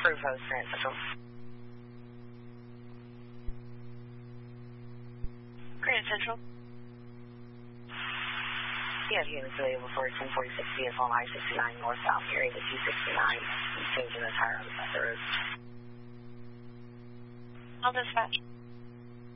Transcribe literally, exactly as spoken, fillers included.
Proof host, Grand Central. Grand Central. Yeah, units available for ten forty-six vehicle I sixty-nine northbound, area to two sixty-nine. Changing the tire on the side of the road. I'll dispatch.